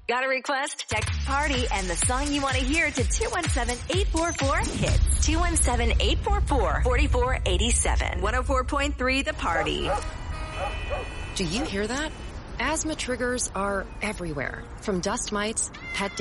Got a request? Text party and the song you want to hear to 217-844-HITS. 217-844-4487. 104.3 The Party. Do you hear that? Asthma triggers are everywhere, from dust mites, pet